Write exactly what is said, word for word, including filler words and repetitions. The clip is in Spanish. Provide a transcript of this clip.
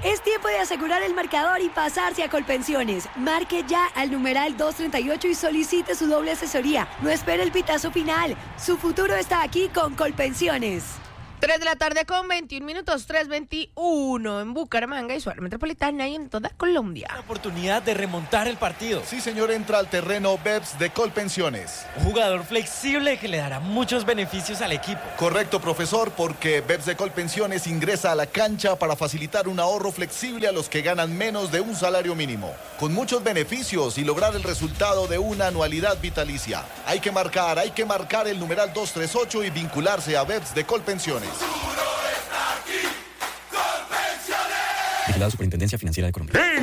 Es tiempo de asegurar el marcador y pasarse a Colpensiones. Marque ya al numeral doscientos treinta y ocho y solicite su doble asesoría. No espere el pitazo final. Su futuro está aquí con Colpensiones. tres de la tarde con veintiún minutos, tres veintiuno en Bucaramanga y su área metropolitana y en toda Colombia. La oportunidad de remontar el partido. Sí, señor, entra al terreno Beps de Colpensiones. Un jugador flexible que le dará muchos beneficios al equipo. Correcto, profesor, porque Beps de Colpensiones ingresa a la cancha para facilitar un ahorro flexible a los que ganan menos de un salario mínimo, con muchos beneficios y lograr el resultado de una anualidad vitalicia. Hay que marcar, hay que marcar el numeral doscientos treinta y ocho y vincularse a Beps de Colpensiones. Vigilado Superintendencia Financiera de Colombia.